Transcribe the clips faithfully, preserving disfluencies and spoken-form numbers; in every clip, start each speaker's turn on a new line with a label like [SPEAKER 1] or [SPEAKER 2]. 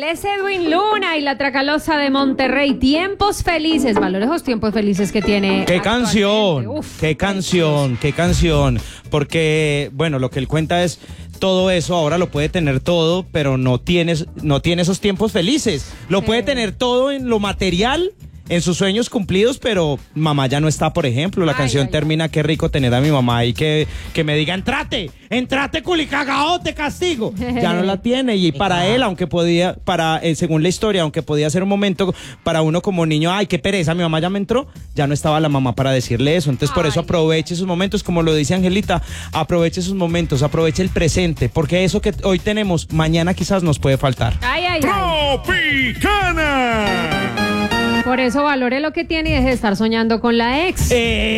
[SPEAKER 1] es Edwin Luna y la Tracalosa de Monterrey. Tiempos felices, valores los tiempos felices que tiene.
[SPEAKER 2] ¡Qué canción! Uf, ¡Qué canción! ¡Qué canción! Porque, bueno, lo que él cuenta es todo eso, ahora lo puede tener todo, pero no tienes, no tiene esos tiempos felices. Lo sí. puede tener todo en lo material, en sus sueños cumplidos, pero mamá ya no está, por ejemplo. La ay, canción ay, termina, ay. Qué rico tener a mi mamá y que, que me diga, entrate, entrate, culicagao, te castigo. Ya no la tiene y para él, aunque podía, para eh, según la historia, aunque podía ser un momento para uno como niño, ay, qué pereza, mi mamá ya me entró, ya no estaba la mamá para decirle eso. Entonces, por ay. eso aproveche esos momentos, como lo dice Angelita, aproveche esos momentos, aproveche el presente, porque eso que hoy tenemos, mañana quizás nos puede faltar.
[SPEAKER 1] Ay, ay, ay.
[SPEAKER 3] ¡Tropicana!
[SPEAKER 1] Por eso valore lo que tiene y deje de estar soñando con la ex.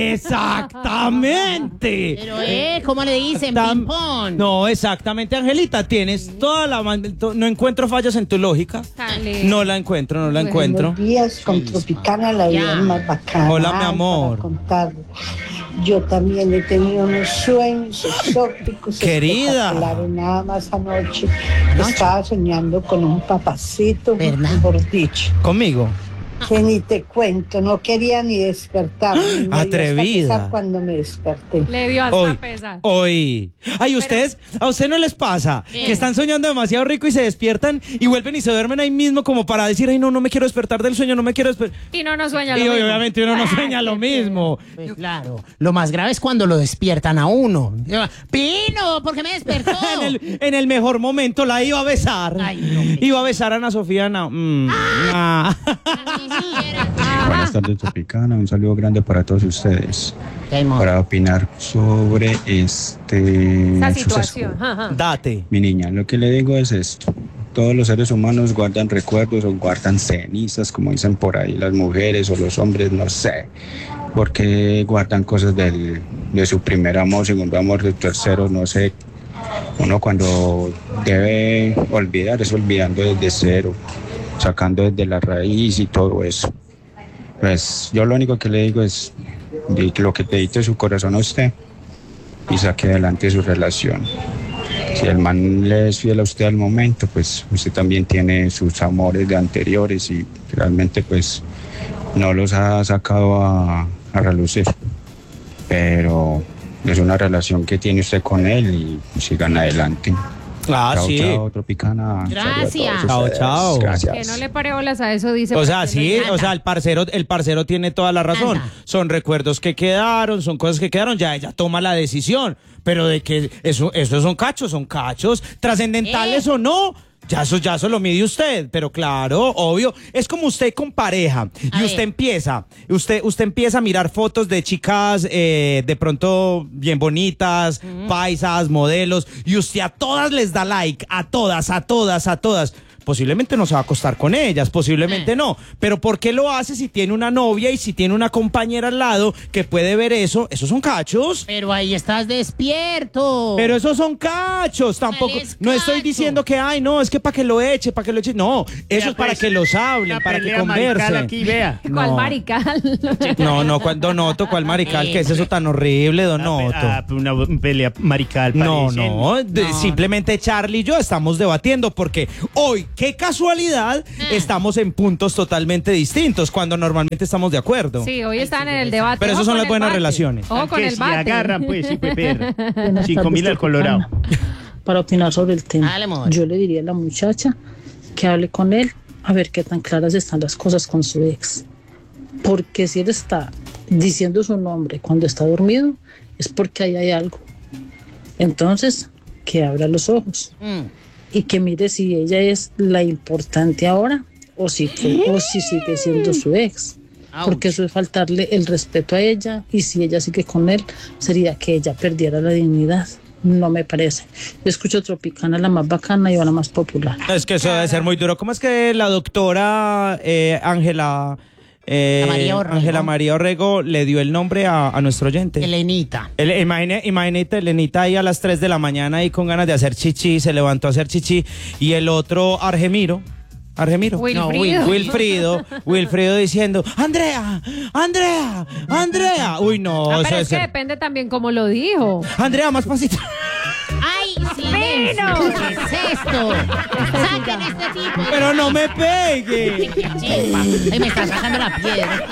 [SPEAKER 2] Exactamente.
[SPEAKER 4] Pero, eh, ¿cómo le dicen? Ping-pong.
[SPEAKER 2] No, exactamente, Angelita. Tienes toda la... No encuentro fallas en tu lógica. Dale. No la encuentro, no la bueno, encuentro.
[SPEAKER 5] Buenos días, con Tropicana, la vida es más bacana.
[SPEAKER 2] Hola, mi amor.
[SPEAKER 5] Para contar. Yo también he tenido unos sueños exóticos.
[SPEAKER 2] Querida.
[SPEAKER 5] Nada más anoche. ¿Anoche? Estaba soñando con un papacito, por dicho.
[SPEAKER 2] ¿Conmigo?
[SPEAKER 5] Que ni te cuento, no quería ni despertar.
[SPEAKER 2] Atrevida.
[SPEAKER 5] Cuando me desperté.
[SPEAKER 1] Le dio hasta
[SPEAKER 2] hoy,
[SPEAKER 1] pesar.
[SPEAKER 2] Hoy. Ay, ¿ustedes? ¿A usted no les pasa? Bien. Que están soñando demasiado rico y se despiertan y vuelven y se duermen ahí mismo como para decir, ay, no, no me quiero despertar del sueño, no me quiero despertar.
[SPEAKER 1] Y no nos sueña lo
[SPEAKER 2] y
[SPEAKER 1] mismo.
[SPEAKER 2] Y obviamente uno no sueña lo mismo.
[SPEAKER 4] Pues claro, lo más grave es cuando lo despiertan a uno. Pino, ¿por qué me despertó?
[SPEAKER 2] en, el, en el mejor momento la iba a besar. Ay, no, iba a besar a Ana Sofía. No. Mm, ah.
[SPEAKER 6] Buenas tardes, Tropicana. Un saludo grande para todos ustedes. Para opinar sobre este
[SPEAKER 1] esa situación.
[SPEAKER 2] Date.
[SPEAKER 6] Mi niña, lo que le digo es esto. Todos los seres humanos guardan recuerdos o guardan cenizas, como dicen por ahí las mujeres o los hombres, no sé. Porque guardan cosas del, de su primer amor, segundo amor, del tercero, no sé. Uno cuando debe olvidar es olvidando desde cero, sacando desde la raíz y todo eso. Pues yo lo único que le digo es lo que dedique su corazón a usted y saque adelante su relación. Si el man le es fiel a usted al momento, pues usted también tiene sus amores de anteriores y realmente pues no los ha sacado a, a relucir. Pero es una relación que tiene usted con él y sigan adelante.
[SPEAKER 2] Ah,
[SPEAKER 6] chao,
[SPEAKER 2] sí.
[SPEAKER 6] Chao, Tropicana.
[SPEAKER 4] Gracias.
[SPEAKER 2] Chao, chao.
[SPEAKER 6] Gracias.
[SPEAKER 1] Que no le pare bolas a eso, dice.
[SPEAKER 2] O sea, sí, o sea, el parcero, el parcero tiene toda la razón.
[SPEAKER 4] Anda.
[SPEAKER 2] Son recuerdos que quedaron, son cosas que quedaron, ya ella toma la decisión. Pero de que eso, eso son cachos, son cachos, trascendentales ¿Eh? o no. Ya eso, ya eso lo mide usted, pero claro, obvio, es como usted con pareja y a usted ver. empieza, usted, usted empieza a mirar fotos de chicas eh, de pronto bien bonitas, mm. paisas, modelos, y usted a todas les da like, a todas, a todas, a todas. Posiblemente no se va a acostar con ellas, posiblemente eh. no. Pero ¿por qué lo hace si tiene una novia y si tiene una compañera al lado que puede ver eso? Esos son cachos.
[SPEAKER 4] Pero ahí estás despierto.
[SPEAKER 2] Pero esos son cachos, tampoco. No estoy diciendo que, ay, no, es que para que lo eche, para que lo eche. No, eso ya, es para pues, que los hablen, para que conversen.
[SPEAKER 3] Aquí, vea.
[SPEAKER 1] No. ¿Cuál marical?
[SPEAKER 2] No, no, ¿cuál Donoto? ¿Cuál marical? ¿Qué es eso tan horrible, Donoto?
[SPEAKER 3] Ah, una pelea marical.
[SPEAKER 2] No, no, no, simplemente Charlie y yo estamos debatiendo porque hoy, qué casualidad, ah. estamos en puntos totalmente distintos cuando normalmente estamos de acuerdo.
[SPEAKER 1] Sí, hoy están en el debate.
[SPEAKER 2] Pero esas son las buenas bate. relaciones.
[SPEAKER 1] Ojo con el bate.
[SPEAKER 3] Si agarran, pues, sí, pues, perra. Cinco mil al Colorado.
[SPEAKER 7] Para opinar sobre el tema, yo le diría a la muchacha que hable con él a ver qué tan claras están las cosas con su ex. Porque si él está diciendo su nombre cuando está dormido, es porque ahí hay algo. Entonces, que abra los ojos. Mm. Y que mire si ella es la importante ahora o si, fue, o si sigue siendo su ex. Ouch. Porque eso es faltarle el respeto a ella, y si ella sigue con él, sería que ella perdiera la dignidad. No me parece. Yo escucho Tropicana, la más bacana y la más popular.
[SPEAKER 2] Es que eso debe ser muy duro. ¿Cómo es que la doctora Ángela... Eh, Eh, Ángela María Orrego le dio el nombre a, a nuestro oyente?
[SPEAKER 4] Elenita.
[SPEAKER 2] El, imagine, imagínate, Elenita ahí a las tres de la mañana ahí con ganas de hacer chichi, se levantó a hacer chichi, y el otro Argemiro, Argemiro,
[SPEAKER 1] Wilfrido.
[SPEAKER 2] No, Wilfrido, Wilfrido diciendo, Andrea, Andrea, Andrea. Uy, no.
[SPEAKER 1] no
[SPEAKER 2] eso
[SPEAKER 1] pero es
[SPEAKER 2] es
[SPEAKER 1] que
[SPEAKER 2] ser...
[SPEAKER 1] depende también cómo lo dijo.
[SPEAKER 2] Andrea, más pasito.
[SPEAKER 4] ¡Ay, silencio! ¿Qué es esto? este tipo.
[SPEAKER 2] Pero no me pegue.
[SPEAKER 4] Ay, me está sacando la piedra.